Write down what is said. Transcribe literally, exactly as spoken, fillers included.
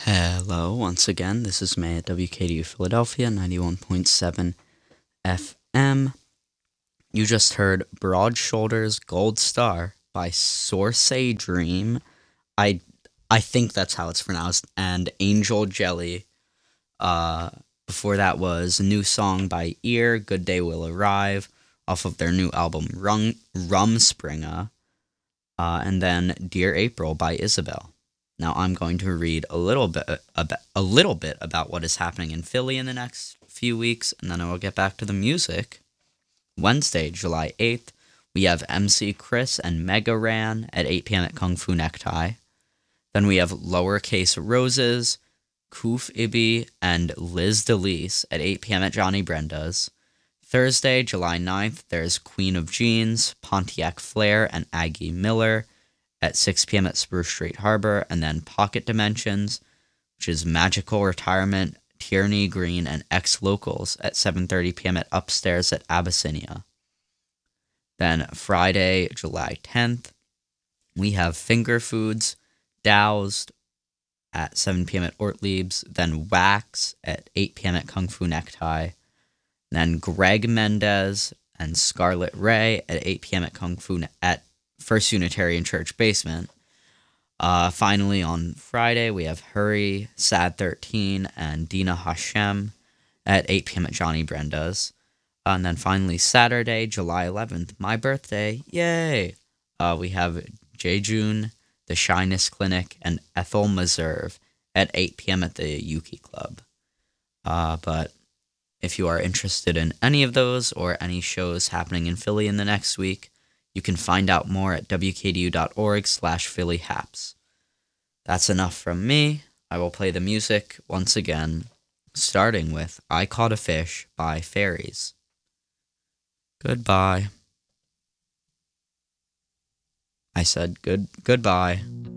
Hello, once again. This is May at W K D U Philadelphia, ninety-one point seven F M. You just heard Broad Shoulders Gold Star by Sorsay Dream. I I think that's how it's pronounced. And Angel Jelly. Uh, before that was a new song by Ear, Good Day Will Arrive, off of their new album Rum, Rumspringa. Uh, and then Dear April by Isabel. Now I'm going to read a little bit about a little bit about what is happening in Philly in the next few weeks, and then I will get back to the music. Wednesday, July eighth, we have M C Chris and Mega Ran at eight p.m. at Kung Fu Necktie. Then we have Lowercase Roses, Koof Ibi, and Liz DeLise at eight p.m. at Johnny Brenda's. Thursday, July ninth, there's Queen of Jeans, Pontiac Flair, and Aggie Miller at six p.m. at Spruce Street Harbor, and then Pocket Dimensions, which is Magical Retirement, Tierney Green, and Ex-Locals at seven thirty p.m. at Upstairs at Abyssinia. Then Friday, July tenth, we have Finger Foods, Doused at seven p.m. at Ortlieb's, then Wax at eight p.m. at Kung Fu Necktie, then Greg Mendez and Scarlet Ray at eight p.m. at Kung Fu ne- at First Unitarian Church Basement. Uh, finally, on Friday, we have Hurry, Sad thirteen, and Dina Hashem at eight p.m. at Johnny Brenda's. Uh, and then finally, Saturday, July eleventh, my birthday, yay! Uh, we have Jejun, The Shyness Clinic, and Ethel Meserve at eight p.m. at the Yuki Club. Uh, but if you are interested in any of those or any shows happening in Philly in the next week, you can find out more at wkdu.org slash phillyhaps. That's enough from me. I will play the music once again, starting with I Caught a Fish by Fairies. Goodbye. I said good goodbye.